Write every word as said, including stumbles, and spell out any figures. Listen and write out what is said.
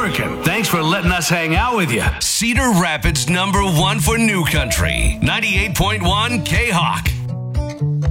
American. Thanks for letting us hang out with you. Cedar Rapids number one for New Country. ninety-eight point one K-Hawk.